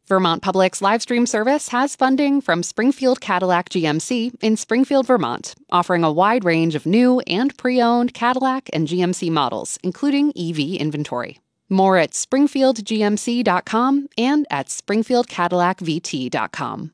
Vermont Public's live stream service has funding from Springfield Cadillac GMC in Springfield, Vermont, offering a wide range of new and pre-owned Cadillac and GMC models, including EV inventory. More at springfieldgmc.com and at springfieldcadillacvt.com.